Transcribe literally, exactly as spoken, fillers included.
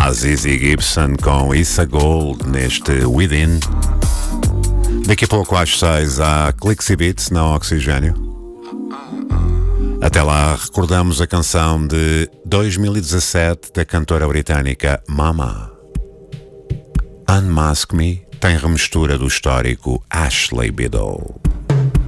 Zizi Gibson com Issa Gold neste Within. Daqui a pouco às seis há Clixy Beats na Oxigênio. Até lá recordamos a canção de dois mil e dezassete da cantora britânica Mama. Unmask Me tem remistura do histórico Ashley Biddle.